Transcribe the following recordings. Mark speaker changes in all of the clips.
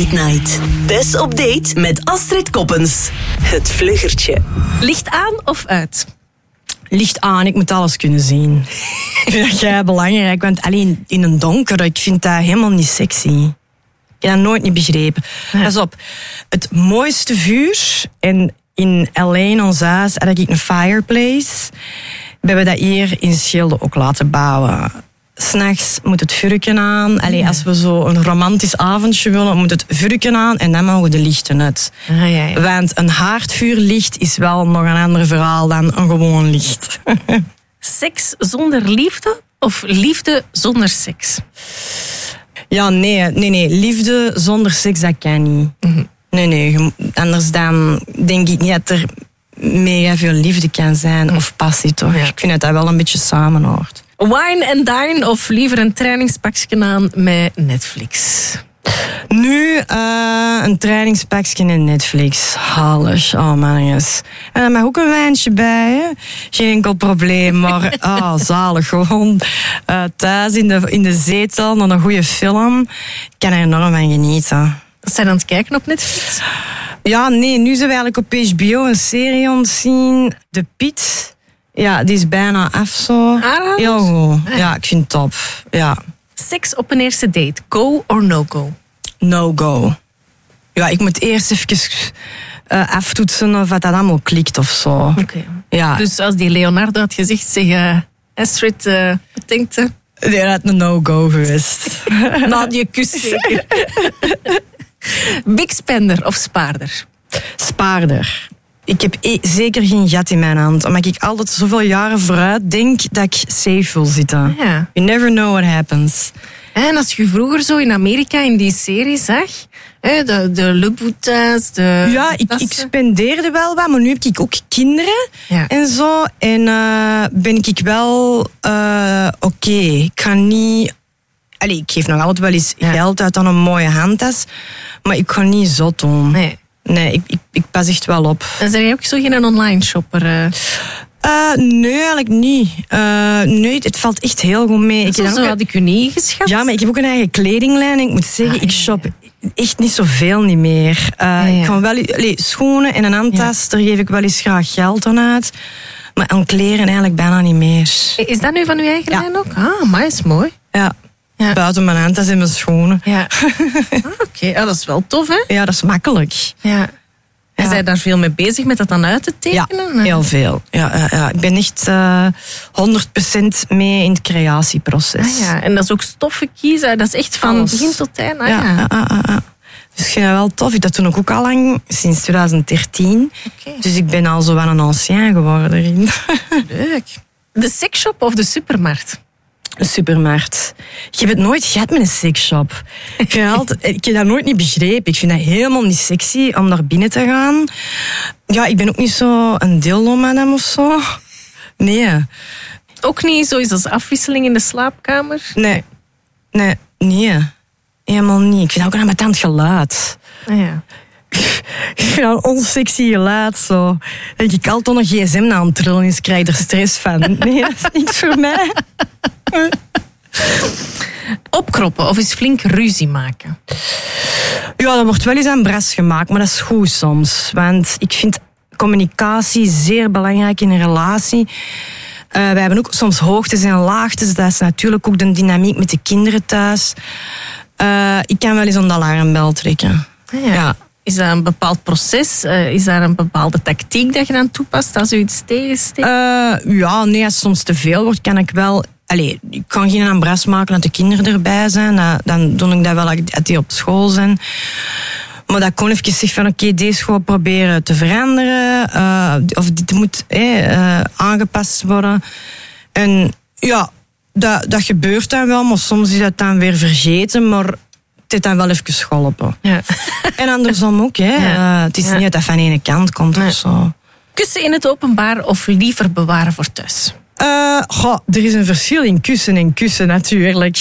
Speaker 1: Late Night. Tess op date met Astrid Koppens. Het vluggertje.
Speaker 2: Licht aan of uit?
Speaker 3: Licht aan, ik moet alles kunnen zien. Ik vind dat jij belangrijk, want alleen in een donker, ik vind dat helemaal niet sexy. Ik heb dat nooit niet begrepen.
Speaker 2: Ja.
Speaker 3: Pas op, het mooiste vuur, en in LA in ons huis had ik een fireplace. We hebben dat hier in Schelde ook laten bouwen. 's Nachts moet het vuurken aan. Allee, als we zo een romantisch avondje willen, moet het vuurken aan en dan mogen de lichten uit.
Speaker 2: Ja.
Speaker 3: Want een haardvuurlicht is wel nog een ander verhaal dan een gewoon licht.
Speaker 2: Seks zonder liefde of liefde zonder seks?
Speaker 3: Ja, nee. Liefde zonder seks, dat kan niet.
Speaker 2: Mm-hmm.
Speaker 3: Nee. Anders dan denk ik niet dat er mega veel liefde kan zijn of passie, toch?
Speaker 2: Ja.
Speaker 3: Ik vind dat dat wel een beetje samen hoort.
Speaker 2: Wine and dine of liever een trainingspakje aan met Netflix?
Speaker 3: Nu een trainingspakje en Netflix. Hallig, oh manjes. En dan mag ook een wijntje bij, hè? Geen enkel probleem, maar zalig. Gewoon thuis in de zetel, naar een goede film. Ik kan er enorm van genieten.
Speaker 2: Zijn aan het kijken op Netflix?
Speaker 3: Ja, nee, nu zijn we eigenlijk op HBO een serie aan het zien. De Piet. Ja, die is bijna af zo.
Speaker 2: Aanrader?
Speaker 3: Heel goed. Ja, ik vind het top. Ja.
Speaker 2: Seks op een eerste date, go or no go?
Speaker 3: No go. Ja, ik moet eerst even aftoetsen of dat allemaal klikt of zo.
Speaker 2: Oké.
Speaker 3: Ja.
Speaker 2: Dus als die Leonardo had gezegd, zeg Astrid, wat denkt ze?
Speaker 3: Nee, dat is een no-go geweest.
Speaker 2: Na die kus zeker. Big spender of spaarder?
Speaker 3: Spaarder. Ik heb zeker geen gat in mijn hand, omdat ik altijd zoveel jaren vooruit denk dat ik safe wil zitten.
Speaker 2: Ja.
Speaker 3: You never know what happens.
Speaker 2: En als je vroeger zo in Amerika in die serie zag, de Louboutins,
Speaker 3: Ja, ik spendeerde wel wat, maar nu heb ik ook kinderen en zo. En ben ik wel oké. Ik ga niet... Allee, ik geef nog altijd wel eens geld uit aan een mooie handtas, maar ik ga niet zot doen. Nee, ik pas echt wel op.
Speaker 2: En zijn jij ook zo geen online shopper?
Speaker 3: Nee, eigenlijk niet. Nee, het valt echt heel goed mee.
Speaker 2: Zo had ik u niet geschat.
Speaker 3: Ja, maar ik heb ook een eigen kledinglijn. En ik moet zeggen, ik shop echt niet zoveel niet meer. Ik ga wel schoenen en een handtas, daar geef ik wel eens graag geld aan uit. Maar aan kleren eigenlijk bijna niet meer.
Speaker 2: Is dat nu van uw eigen lijn ook? Maar is mooi.
Speaker 3: Ja. Buiten mijn handtas en mijn schoenen.
Speaker 2: Ja. Oké. Dat is wel tof, hè?
Speaker 3: Ja, dat is makkelijk.
Speaker 2: Ja. En zijn daar veel mee bezig met dat dan uit te tekenen?
Speaker 3: Ja, heel veel. Ja. Ik ben echt 100% mee in het creatieproces.
Speaker 2: En dat is ook stoffen kiezen. Dat is echt van begin tot eind.
Speaker 3: Dus ik vind dat wel tof. Dat doe ik ook al lang, sinds 2013.
Speaker 2: Okay.
Speaker 3: Dus ik ben al zo wel een ancien geworden erin.
Speaker 2: Leuk. De seksshop of de supermarkt?
Speaker 3: Een supermarkt. Ik heb het nooit gehad met een seksshop. Ik heb dat nooit niet begrepen. Ik vind dat helemaal niet sexy om naar binnen te gaan. Ja, ik ben ook niet zo een dildo-madam of zo. Nee.
Speaker 2: Ook niet zoiets als afwisseling in de slaapkamer?
Speaker 3: Nee. Helemaal niet. Ik vind dat ook een ambetant geluid.
Speaker 2: Ja.
Speaker 3: Ik vind dat een onsexy geluid zo. Dat ik altijd een gsm aan het trillen is, krijg je er stress van. Nee, dat is niks voor mij.
Speaker 2: Opkroppen of eens flink ruzie maken?
Speaker 3: Ja, dat wordt wel eens aan bras gemaakt, maar dat is goed soms. Want ik vind communicatie zeer belangrijk in een relatie. Wij hebben ook soms hoogtes en laagtes. Dat is natuurlijk ook de dynamiek met de kinderen thuis. Ik kan wel eens aan de alarmbel trekken. Ja.
Speaker 2: Is dat een bepaald proces? Is daar een bepaalde tactiek dat je dan toepast als u iets tegensteekt?
Speaker 3: Ja, nee, als het soms te veel wordt, kan ik wel... Allee, ik kan geen ambras maken dat de kinderen erbij zijn. Dan doe ik dat wel als die op school zijn. Maar dat kon even zeggen van oké, deze gewoon proberen te veranderen. Of dit moet aangepast worden. En ja, dat gebeurt dan wel, maar soms is dat dan weer vergeten. Maar het heeft dan wel even geholpen. Ja. En andersom ook. Het is niet dat dat van de ene kant komt of zo.
Speaker 2: Kussen in het openbaar of liever bewaren voor thuis?
Speaker 3: Er is een verschil in kussen en kussen natuurlijk.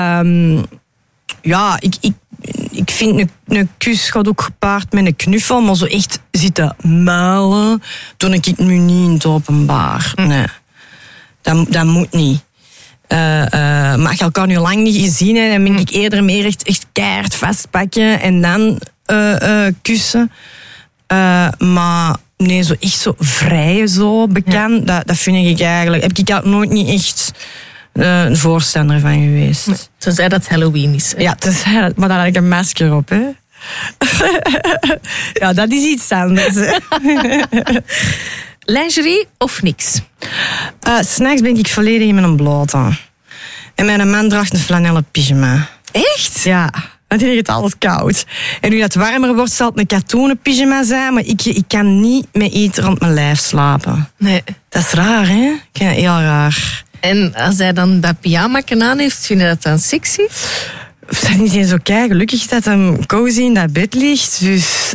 Speaker 3: Ik vind een kus gaat ook gepaard met een knuffel, maar zo echt zitten muilen doe ik nu niet in het openbaar. Nee, dat moet niet. Maar als je elkaar nu lang niet gezien hebt, dan ben ik eerder meer echt keihard vastpakken en dan kussen. Maar nee, zo echt zo vrij, zo bekend, dat vind ik eigenlijk... Heb ik nooit niet echt een voorstander van geweest.
Speaker 2: Nee, tenzij dat Halloween is. Hè?
Speaker 3: Ja, maar dan had ik een masker op, hè. Ja, dat is iets anders, hè.
Speaker 2: Lingerie of niks?
Speaker 3: S'nachts ben ik volledig in mijn blote. En mijn man draagt een flanellen pyjama.
Speaker 2: Echt?
Speaker 3: Ja, want die heeft altijd koud. En nu het warmer wordt, zal het een katoenen pyjama zijn, maar ik kan niet met iets rond mijn lijf slapen.
Speaker 2: Nee.
Speaker 3: Dat is raar, hè? Ik vind het heel raar.
Speaker 2: En als hij dan dat pyjamaken aan heeft, vind je dat dan sexy?
Speaker 3: Het is niet eens zo kei gelukkig dat hem cozy in dat bed ligt. Dus...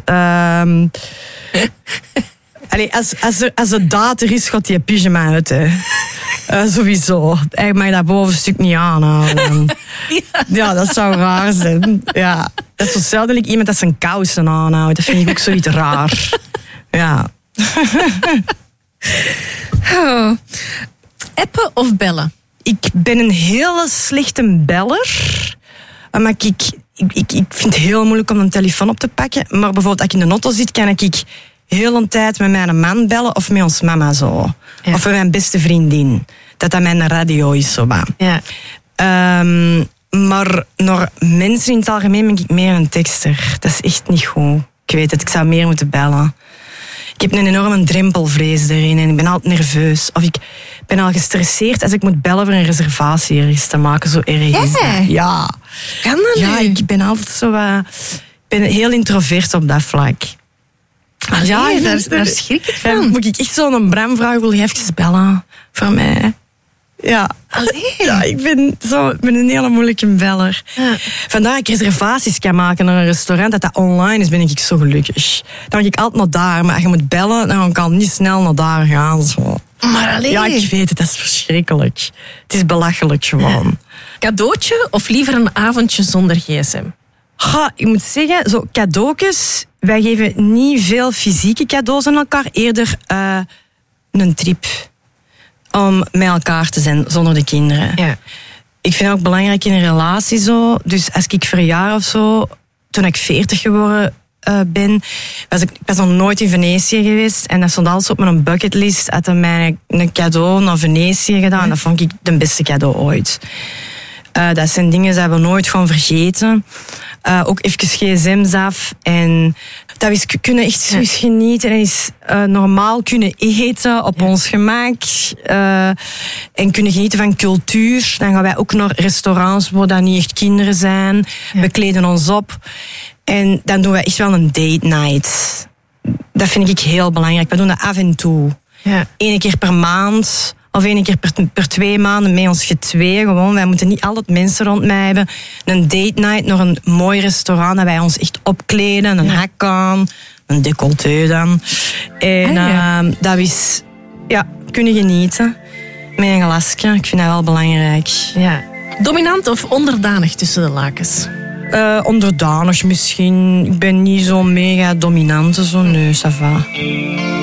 Speaker 3: Allee, als het daad er is, gaat die pyjama uit, hè. Sowieso. Eigenlijk mag je dat bovenstuk niet aanhouden. Ja, dat zou raar zijn. Ja. Dat is zo zelden iemand dat zijn kousen aanhoudt. Dat vind ik ook zoiets raar. Ja.
Speaker 2: Oh. Appen of bellen?
Speaker 3: Ik ben een hele slechte beller. Maar ik vind het heel moeilijk om een telefoon op te pakken. Maar bijvoorbeeld als ik in de auto zit, kan ik heel een tijd met mijn man bellen of met ons mama zo. Ja. Of met mijn beste vriendin. Dat mijn radio is zo.
Speaker 2: Ja.
Speaker 3: Maar naar mensen in het algemeen ben ik meer een tekster. Dat is echt niet goed. Ik weet het, ik zou meer moeten bellen. Ik heb een enorme drempelvrees erin en ik ben altijd nerveus. Of ik ben al gestresseerd als ik moet bellen voor een reservatie ergens te maken. Zo erg is dat. Ja.
Speaker 2: Kan dat
Speaker 3: Ja,
Speaker 2: nu?
Speaker 3: ik ben altijd zo... ik ben heel introvert op dat vlak.
Speaker 2: Ja, daar schrik ik van.
Speaker 3: Moet ik echt zo'n Bram vragen, wil je even bellen voor mij? Ja.
Speaker 2: Allee.
Speaker 3: Ja, ik ben een hele moeilijke beller.
Speaker 2: Ja.
Speaker 3: Vandaar dat ik reservaties kan maken naar een restaurant, dat online is, ben ik zo gelukkig. Dan ga ik altijd naar daar, maar als je moet bellen, dan kan ik niet snel naar daar gaan. Zo.
Speaker 2: Maar alleen.
Speaker 3: Ja, ik weet het, dat is verschrikkelijk. Het is belachelijk gewoon.
Speaker 2: Cadeautje of liever een avondje zonder gsm?
Speaker 3: Ik moet zeggen, zo cadeautjes, wij geven niet veel fysieke cadeaus aan elkaar, eerder een trip. Om met elkaar te zijn, zonder de kinderen.
Speaker 2: Ja.
Speaker 3: Ik vind het ook belangrijk in een relatie zo. Dus als ik verjaar of zo, toen ik 40 geworden ben, ik was nog nooit in Venetië geweest. En dat stond alles op mijn bucketlist. Had hij mij een cadeau naar Venetië gedaan. Ja. Dat vond ik de beste cadeau ooit. Dat zijn dingen die we nooit gaan vergeten. Ook even gsm's af. En dat we kunnen echt eens genieten. En eens normaal kunnen eten op ons gemak. En kunnen genieten van cultuur. Dan gaan wij ook naar restaurants waar dat niet echt kinderen zijn. Ja. We kleden ons op. En dan doen we echt wel een date night. Dat vind ik heel belangrijk. We doen dat af en toe. Ja. 1 keer per maand... Of 1 keer per 2 maanden met ons getwee. Gewoon. Wij moeten niet altijd mensen rond mij hebben. Een date night naar een mooi restaurant. Dat wij ons echt opkleden. Een hak aan. Een decolleté dan. En dat is... Ja, kunnen genieten. Met een glasje. Ik vind dat wel belangrijk.
Speaker 2: Ja. Dominant of onderdanig tussen de lakens?
Speaker 3: Onderdanig misschien. Ik ben niet zo mega dominante. Zo, nee, ça va.